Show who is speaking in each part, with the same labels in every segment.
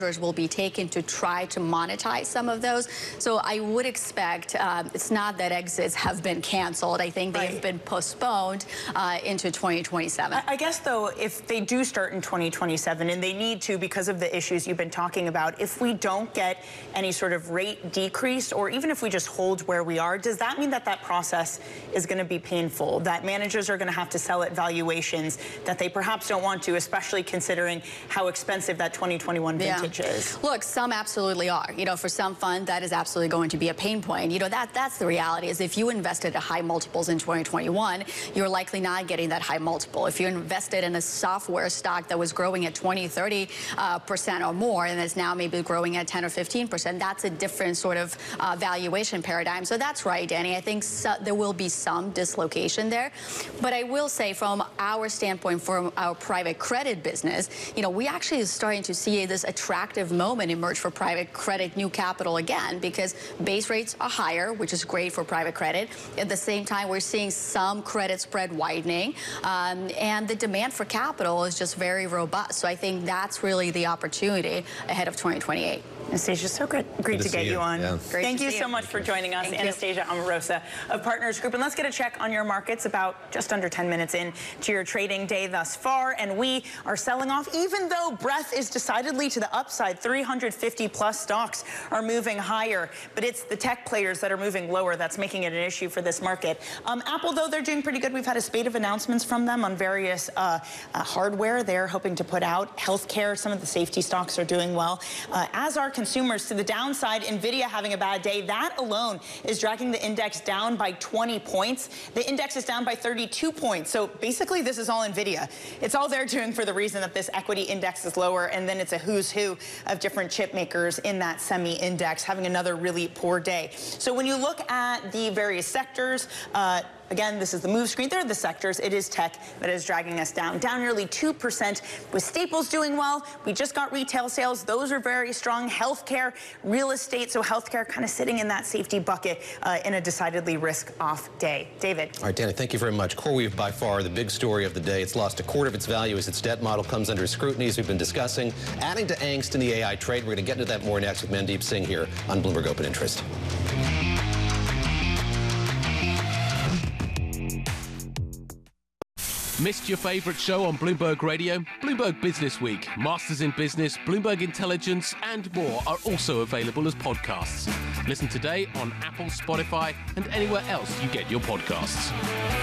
Speaker 1: will be taken to try to monetize some of those. So I would expect, it's not that exits have been canceled. I think they've been postponed into 2027.
Speaker 2: I guess, though, if they do start in 2027, and they need to because of the issues you've been talking about, if we don't get any sort of rate decrease, or even if we just hold where we are, does that mean that that process is going to be painful, that managers are going to have to sell at valuations that they perhaps don't want to, especially considering how expensive that 2021 vintage is?
Speaker 1: Look, some absolutely are. You know, for some fund, that is absolutely going to be a pain point. You know, that's the reality, is if you invested at high multiples in 2021, you're likely not getting that high multiple. If you invested in a software stock that was growing at 20, 30% or more, and is now maybe growing at 10 or 15%, that's a different sort of valuation paradigm. So that's right, Danny. I think there will be some dislocation there. But I will say, from our standpoint, from our private credit business, you know, we actually are starting to see this attractive moment emerge for private credit new capital again, because base rates are higher, which is great for private credit. At the same time, we're seeing some credit spread widening, and the demand for capital is just very robust. So I think that's really the opportunity ahead of 2028.
Speaker 2: Anastasia, so great to get you on.
Speaker 3: Yeah.
Speaker 2: Thank you so much for joining us, Anastasia Amorosa of Partners Group. And let's get a check on your markets about just under 10 minutes in to your trading day thus far. And we are selling off, even though breadth is decidedly to the upside. 350 plus stocks are moving higher, but it's the tech players that are moving lower that's making it an issue for this market. Apple, though, they're doing pretty good. We've had a spate of announcements from them on various hardware they're hoping to put out. Healthcare, some of the safety stocks are doing well, as are consumers. To the downside, Nvidia having a bad day. That alone is dragging the index down by 20 points. The index is down by 32 points. So basically, this is all Nvidia. It's all they're doing for the reason that this equity index is lower, and then it's a who's who of different chip makers in that semi index having another really poor day. So when you look at the various sectors, again, this is the move screen. They're the sectors. It is tech that is dragging us down nearly 2%, with staples doing well. We just got retail sales. Those are very strong. Healthcare, real estate. So healthcare kind of sitting in that safety bucket in a decidedly risk-off day. David.
Speaker 3: All right, Danny, thank you very much. CoreWeave, by far the big story of the day. It's lost a quarter of its value as its debt model comes under scrutiny, as we've been discussing, adding to angst in the AI trade. We're going to get into that more next with Mandeep Singh here on Bloomberg Open Interest.
Speaker 4: Missed your favorite show on Bloomberg Radio? Bloomberg Business Week, Masters in Business, Bloomberg Intelligence, and more are also available as podcasts. Listen today on Apple, Spotify, and anywhere else you get your podcasts.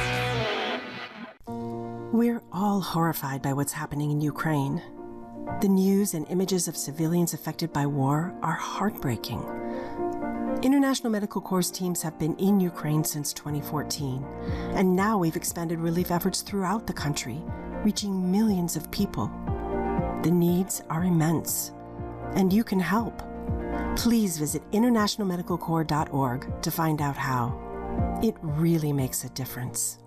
Speaker 5: We're all horrified by what's happening in Ukraine. The news and images of civilians affected by war are heartbreaking. International Medical Corps teams have been in Ukraine since 2014, and now we've expanded relief efforts throughout the country, reaching millions of people. The needs are immense, and you can help. Please visit internationalmedicalcorps.org to find out how. It really makes a difference.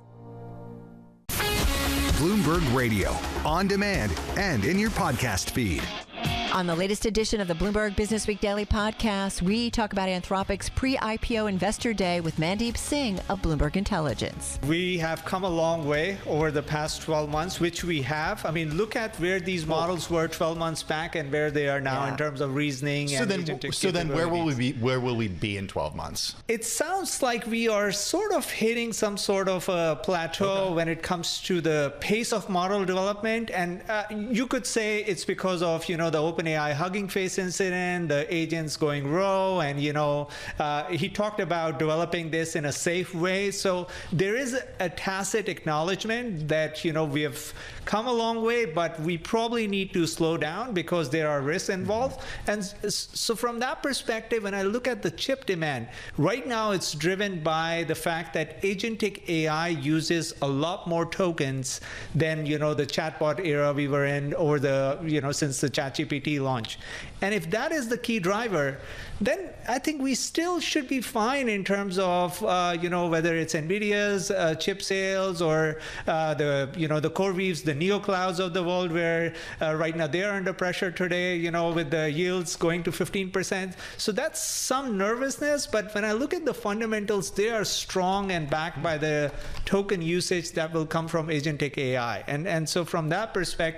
Speaker 6: Bloomberg Radio, on demand and in your podcast feed.
Speaker 7: On the latest edition of the Bloomberg Business Week Daily Podcast, we talk about Anthropic's pre-IPO Investor Day with Mandeep Singh of Bloomberg Intelligence.
Speaker 8: We have come a long way over the past 12 months, which we have. I mean, look at where these models were 12 months back and where they are now in terms of reasoning. So
Speaker 9: then where will we be? Where will we be in 12 months?
Speaker 8: It sounds like we are sort of hitting some sort of a plateau when it comes to the pace of model development, and you could say it's because of the OpenAI Hugging Face incident, the agents going rogue, and he talked about developing this in a safe way. So there is a tacit acknowledgement that we have come a long way, but we probably need to slow down because there are risks involved. And so from that perspective, when I look at the chip demand, right now it's driven by the fact that agentic AI uses a lot more tokens than the chatbot era we were in over the since the ChatGPT launch. And if that is the key driver, then I think we still should be fine in terms of whether it's Nvidia's chip sales or the CoreWeaves, the NeoClouds of the world, where right now they're under pressure today, with the yields going to 15%. So that's some nervousness. But when I look at the fundamentals, they are strong and backed by the token usage that will come from agentic AI. And so from that perspective,